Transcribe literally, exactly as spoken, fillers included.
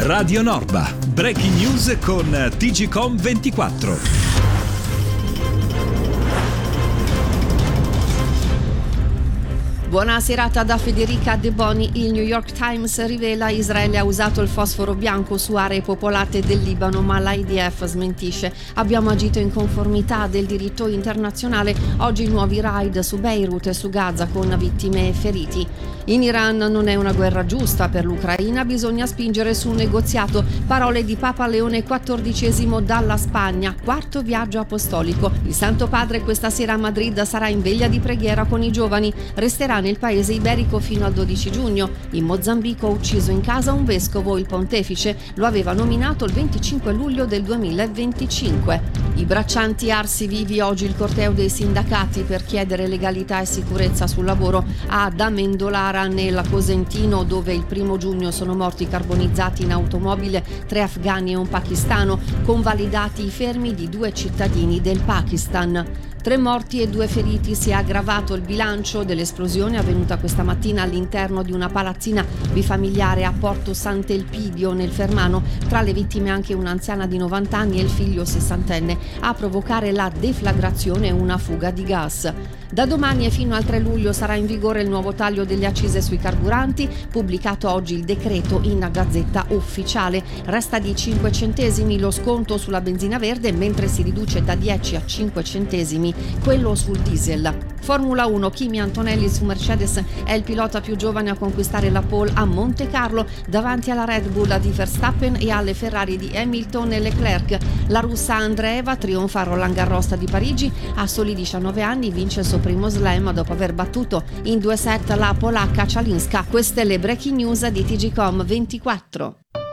Radio Norba. Breaking news con T G C O M ventiquattro. Buona serata da Federica De Boni. Il New York Times rivela: Israele ha usato il fosforo bianco su aree popolate del Libano, ma l'I D F smentisce. Abbiamo agito in conformità del diritto internazionale. Oggi nuovi raid su Beirut e su Gaza con vittime e feriti. In Iran non è una guerra giusta per l'Ucraina, bisogna spingere su un negoziato. Parole di Papa Leone quattordicesimo dalla Spagna, quarto viaggio apostolico. Il Santo Padre questa sera a Madrid sarà in veglia di preghiera con i giovani. Resterà nel paese iberico fino al dodici giugno. In Mozambico ha ucciso in casa un vescovo. Il pontefice lo aveva nominato il venticinque luglio del duemilaventicinque. I braccianti arsi vivi oggi il corteo dei sindacati per chiedere legalità e sicurezza sul lavoro ad Amendolara nel Cosentino, dove il primo giugno sono morti carbonizzati in automobile tre afghani e un pakistano, convalidati i fermi di due cittadini del Pakistan. Tre morti e due feriti. Si è aggravato il bilancio dell'esplosione avvenuta questa mattina all'interno di una palazzina bifamiliare a Porto Sant'Elpidio nel Fermano. Tra le vittime anche un'anziana di novanta anni e il figlio sessantenne. A provocare la deflagrazione una fuga di gas. Da domani e fino al tre luglio sarà in vigore il nuovo taglio delle accise sui carburanti, pubblicato oggi il decreto in Gazzetta Ufficiale. Resta di cinque centesimi lo sconto sulla benzina verde, mentre si riduce da dieci a cinque centesimi quello sul diesel. Formula uno, Kimi Antonelli su Mercedes è il pilota più giovane a conquistare la pole a Monte Carlo, davanti alla Red Bull di Verstappen e alle Ferrari di Hamilton e Leclerc. La russa Andreeva trionfa a Roland Garros di Parigi, a soli diciannove anni vince il suo primo slam dopo aver battuto in due set la polacca Cialinska. Queste le breaking news di T G C O M ventiquattro.